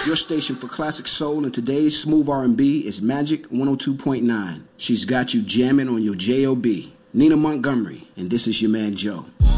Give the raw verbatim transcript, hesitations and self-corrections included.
Your station for classic soul and today's smooth R and B is Magic one oh two point nine. She's got you jamming on your J O B. Nina Montgomery, and this is your man Joe.